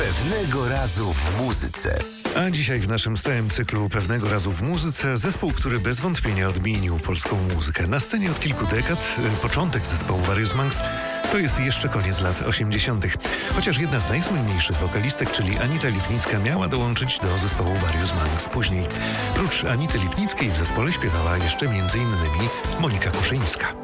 Pewnego razu w muzyce. A dzisiaj w naszym stałym cyklu Pewnego razu w muzyce zespół, który bez wątpienia odmienił polską muzykę. Na scenie od kilku dekad, początek zespołu Various Monks to jest jeszcze koniec lat 80. Chociaż jedna z najsłynniejszych wokalistek, czyli Anita Lipnicka, miała dołączyć do zespołu Various Monks później. Prócz Anity Lipnickiej w zespole śpiewała jeszcze m.in. Monika Kuszyńska.